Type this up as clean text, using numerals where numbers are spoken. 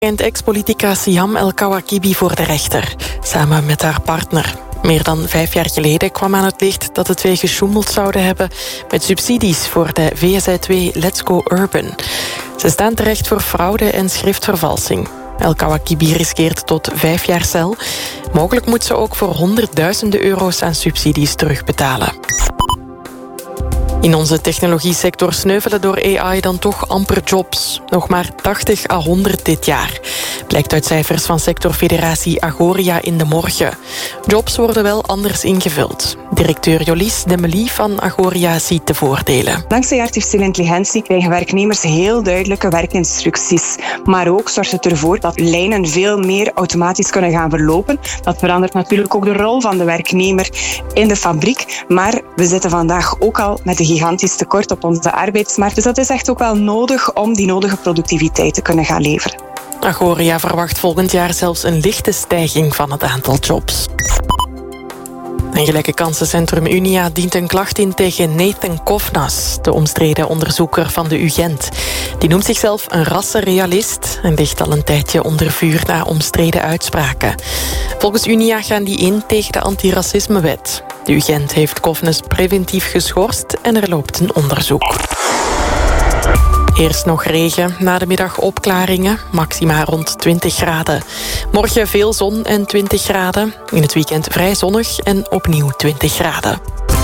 Ex-politica Siham El Kawakibi voor de rechter, samen met haar partner. Meer dan 5 jaar geleden kwam aan het licht dat de twee gesjoemeld zouden hebben met subsidies voor de VSI2 Let's Go Urban. Ze staan terecht voor fraude en schriftvervalsing. El Kawakibi riskeert tot 5 jaar cel. Mogelijk moet ze ook voor honderdduizenden euro's aan subsidies terugbetalen. In onze technologiesector sneuvelen door AI dan toch amper jobs. Nog maar 80 à 100 dit jaar. Blijkt uit cijfers van sectorfederatie Agoria in de morgen. Jobs worden wel anders ingevuld. Directeur Jolis Demely van Agoria ziet de voordelen. Dankzij artificiële intelligentie krijgen werknemers heel duidelijke werkinstructies. Maar ook zorgt het ervoor dat lijnen veel meer automatisch kunnen gaan verlopen. Dat verandert natuurlijk ook de rol van de werknemer in de fabriek. Maar we zitten vandaag ook al met een gigantisch tekort op onze arbeidsmarkt. Dus dat is echt ook wel nodig om die nodige productiviteit te kunnen gaan leveren. Agoria verwacht volgend jaar zelfs een lichte stijging van het aantal jobs. Een gelijke kansencentrum Unia dient een klacht in tegen Nathan Kofnas, de omstreden onderzoeker van de UGent. Die noemt zichzelf een rassenrealist en ligt al een tijdje onder vuur na omstreden uitspraken. Volgens Unia gaan die in tegen de antiracismewet. De UGent heeft Kofnas preventief geschorst en er loopt een onderzoek. Eerst nog regen, na de middag opklaringen, maxima rond 20 graden. Morgen veel zon en 20 graden. In het weekend vrij zonnig en opnieuw 20 graden.